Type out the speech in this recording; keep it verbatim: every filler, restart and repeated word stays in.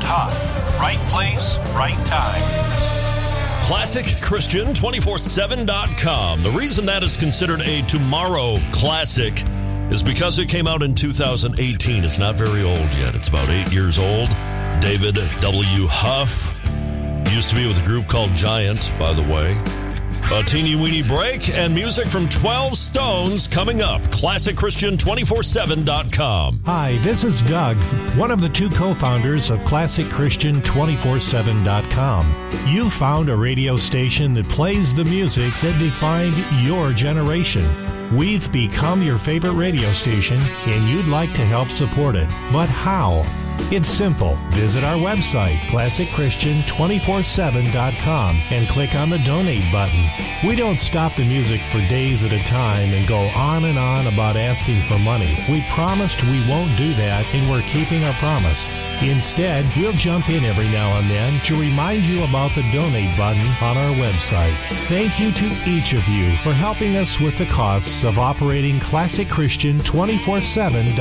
Huff. Right place, right time. Classic Christian two four seven dot com. The reason that is considered a tomorrow classic is because it came out in two thousand eighteen. It's not very old yet. It's about eight years old. David W. Huff used to be with a group called Giant, by the way. A teeny weeny break and music from twelve Stones coming up. Classic Christian two four seven dot com. Hi, this is Doug, one of the two co-founders of Classic Christian two four seven dot com. You found a radio station that plays the music that defined your generation. We've become your favorite radio station, and you'd like to help support it. But how? It's simple. Visit our website, classic christian two four seven dot com, and click on the donate button. We don't stop the music for days at a time and go on and on about asking for money. We promised we won't do that, and we're keeping our promise. Instead, we'll jump in every now and then to remind you about the donate button on our website. Thank you to each of you for helping us with the costs of operating Classic Christian two four seven dot com.